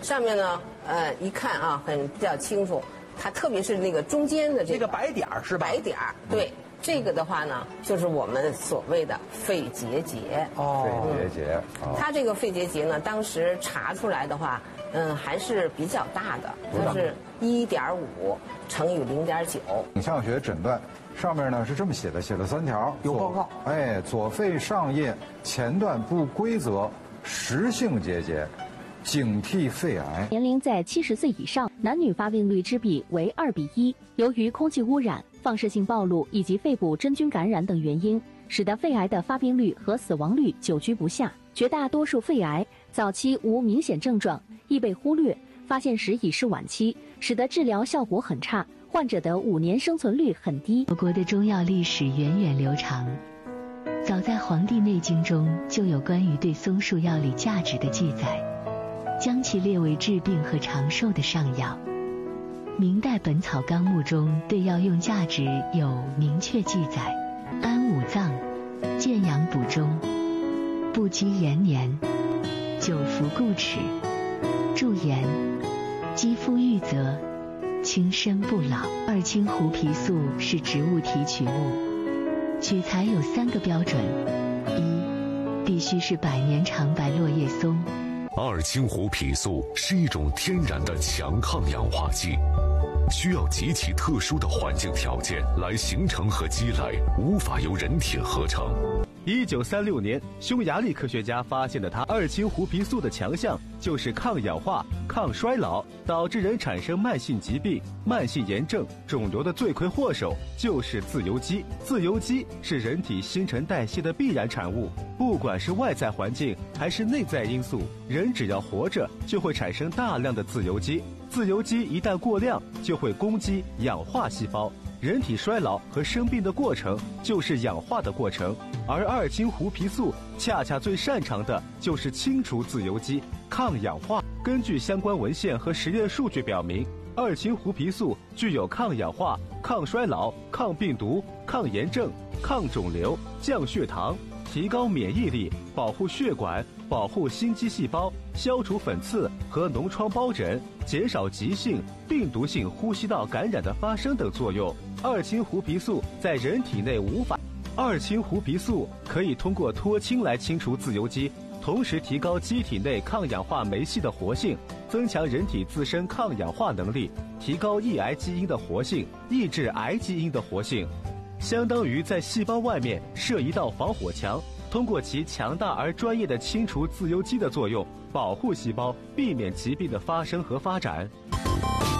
上面呢，一看啊，比较清楚，它特别是那个中间的这个白点儿是吧？ 白点儿，对。这个的话呢，就是我们所谓的肺结节。 肺结节。 它这个肺结节呢，当时查出来的话，还是比较大的，它是1.5乘以0.9。 影像学诊断上面呢是这么写的，写了3条， 有报告。 左肺上叶前段不规则，实性结节，警惕肺癌。 年龄在70岁以上，男女发病率之比为2比1。由于空气污染、放射性暴露以及肺部真菌感染等原因，使得肺癌的发病率和死亡率久居不下。绝大多数肺癌早期无明显症状，易被忽略，发现时已是晚期，使得治疗效果很差，患者的5年生存率很低。 我国的中药历史源远流长，早在《黄帝内经》中就有关于对松树药理价值的记载，将其列为治病和长寿的上药。明代《本草纲目》中对药用价值有明确记载：安五脏，健阳补中，不积延年，久服固齿，驻颜，肌肤愈泽，轻身不老。2青胡皮素是植物提取物，取材有3个标准：一，必须是100年长白落叶松。 2青胡皮素是一种天然的强抗氧化剂，需要极其特殊的环境条件来形成和积累，无法由人体合成。 1936年，匈牙利科学家发现的它2青胡皮素的强项就是抗氧化、抗衰老，导致人产生慢性疾病、慢性炎症、肿瘤的罪魁祸首就是自由基。自由基是人体新陈代谢的必然产物，不管是外在环境还是内在因素，人只要活着就会产生大量的自由基。自由基一旦过量，就会攻击氧化细胞。人体衰老和生病的过程就是氧化的过程，而2青胡皮素恰恰最擅长的就是清除自由基、抗氧化。根据相关文献和实验数据表明，2青胡皮素具有抗氧化、抗衰老、抗病毒、抗炎症、抗肿瘤、降血糖、提高免疫力、保护血管、保护心肌细胞、消除粉刺和脓疮疱疹、减少急性病毒性呼吸道感染的发生等作用。2青胡皮素在人体内无法，2青胡皮素可以通过脱氢来清除自由基，同时提高机体内抗氧化酶系的活性，增强人体自身抗氧化能力，提高抑癌基因的活性，抑制癌基因的活性，相当于在细胞外面设一道防火墙，通过其强大而专业的清除自由基的作用，保护细胞，避免疾病的发生和发展。